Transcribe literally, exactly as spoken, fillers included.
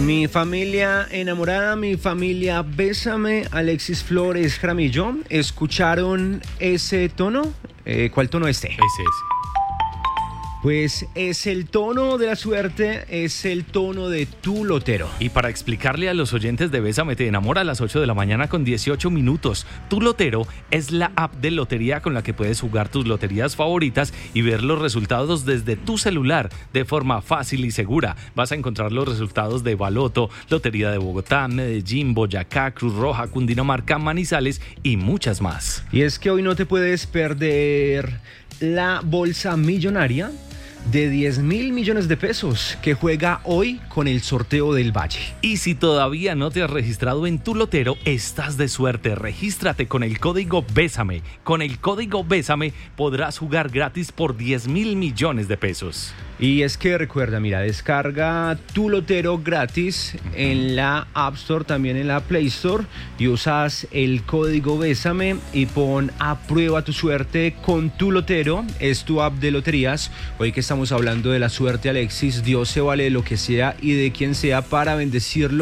Mi familia enamorada, mi familia Bésame, Alexis Flores Jaramillo, ¿escucharon ese tono? Eh, ¿Cuál tono este? Ese es. Pues es el tono de la suerte, es el tono de tu lotero. Y para explicarle a los oyentes de Bésame Te Enamora a las ocho de la mañana con dieciocho minutos, Tu Lotero es la app de lotería con la que puedes jugar tus loterías favoritas y ver los resultados desde tu celular de forma fácil y segura. Vas a encontrar los resultados de Baloto, Lotería de Bogotá, Medellín, Boyacá, Cruz Roja, Cundinamarca, Manizales y muchas más. Y es que hoy no te puedes perder la bolsa millonaria de diez mil millones de pesos que juega hoy con el sorteo del Valle. Y si todavía no te has registrado en Tu Lotero, estás de suerte. Regístrate con el código Bésame. Con el código Bésame podrás jugar gratis por diez mil millones de pesos. Y es que recuerda, mira, descarga Tu Lotero gratis en la App Store, también en la Play Store, y usas el código Bésame y pon a prueba tu suerte con Tu Lotero. Es tu app de loterías. Hoy que estamos hablando de la suerte, Alexis, Dios se vale de lo que sea y de quien sea para bendecirlo